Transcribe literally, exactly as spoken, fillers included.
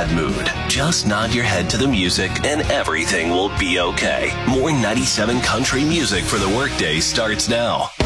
bad mood. Just nod your head to the music and everything will be okay. More ninety-seven Country music for the workday starts now.